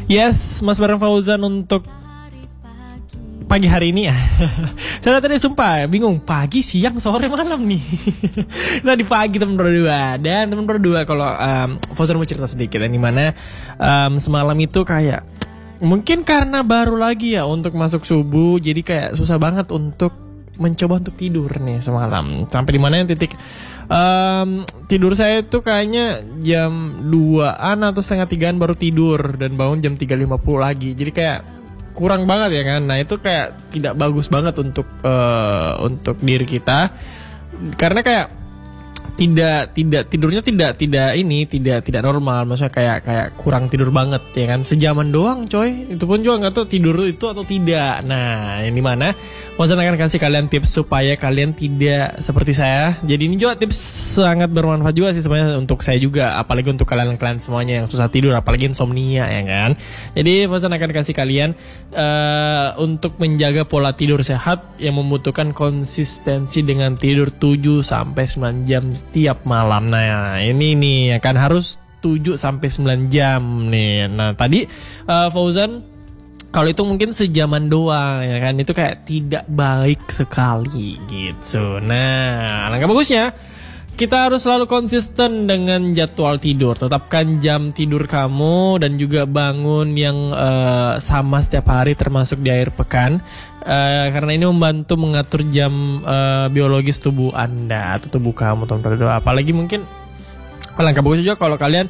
Yes, Mas Bareng Fauzan untuk pagi hari ini ya. Saya tadi sumpah bingung, pagi, siang, sore, malam nih. Nah di pagi teman berdua. Dan teman berdua kalau Fauzan mau cerita sedikit yang dimana semalam itu kayak mungkin karena baru lagi ya untuk masuk subuh, jadi kayak susah banget untuk mencoba untuk tidur nih semalam. Sampai dimana yang titik tidur saya itu kayaknya jam 2-an atau setengah 3-an baru tidur dan bangun jam 3.50 lagi. Jadi kayak kurang banget ya kan. Nah itu kayak tidak bagus banget untuk diri kita, karena kayak tidak tidurnya tidak normal. Maksudnya kayak kurang tidur banget ya kan, sejaman doang coy, itu pun juga nggak tahu tidur itu atau tidak. Nah ini mana Fauzan akan kasih kalian tips supaya kalian tidak seperti saya. Jadi ini juga tips sangat bermanfaat juga sih sebenarnya untuk saya juga, apalagi untuk kalian semuanya yang susah tidur, apalagi insomnia ya kan. Jadi Fauzan akan kasih kalian untuk menjaga pola tidur sehat yang membutuhkan konsistensi dengan tidur 7-9 jam tiap malam. Nah ini nih akan harus 7-9 jam nih. Nah tadi Fauzan kalau itu mungkin sejaman doang ya kan, itu kayak tidak baik sekali gitu. Nah alangkah bagusnya kita harus selalu konsisten dengan jadwal tidur. Tetapkan jam tidur kamu dan juga bangun yang sama setiap hari termasuk di akhir pekan, karena ini membantu mengatur jam biologis tubuh Anda atau tubuh kamu teman-teman. Apalagi mungkin alangkah bagusnya juga kalau kalian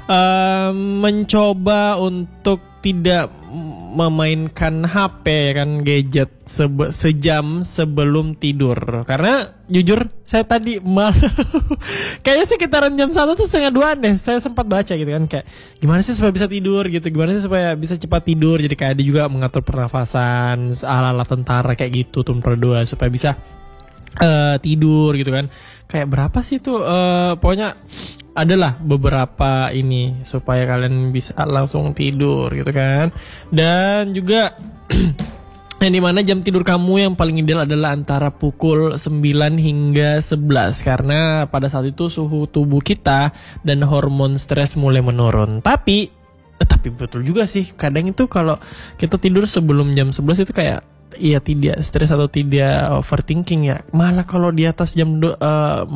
mencoba untuk tidak memainkan HP ya kan, gadget sejam sebelum tidur. Karena jujur saya tadi kayaknya sekitaran jam 1:30 deh saya sempat baca gitu kan, kayak gimana sih supaya bisa tidur gitu, gimana sih supaya bisa cepat tidur. Jadi kayak ada juga mengatur pernafasan ala-ala tentara kayak gitu tuh berdua supaya bisa tidur gitu kan. Kayak berapa sih tuh pokoknya adalah beberapa ini supaya kalian bisa langsung tidur gitu kan. Dan juga yang dimana jam tidur kamu yang paling ideal adalah antara pukul 9 hingga 11, karena pada saat itu suhu tubuh kita dan hormon stres mulai menurun. Tapi betul juga sih, kadang itu kalau kita tidur sebelum jam 11 itu kayak iya tidak stres atau tidak overthinking ya. Malah kalau di atas jam 11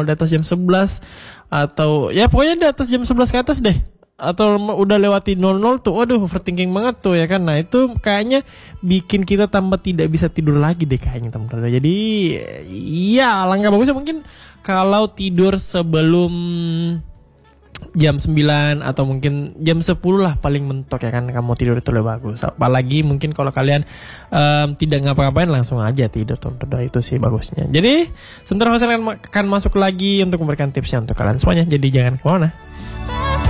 atau ya pokoknya di atas jam 11 ke atas deh, atau udah lewati 00 tuh waduh overthinking banget tuh ya kan. Nah itu kayaknya bikin kita tambah tidak bisa tidur lagi deh kayaknya teman-teman. Jadi iya alangkah bagusnya mungkin kalau tidur sebelum jam 9 atau mungkin jam 10 lah paling mentok ya kan, kamu tidur itu lebih bagus. Apalagi mungkin kalau kalian tidak ngapa-ngapain langsung aja tidur teman-teman, itu sih bagusnya. Jadi sebentar Fauzan akan masuk lagi untuk memberikan tipsnya untuk kalian semuanya, jadi jangan kemana.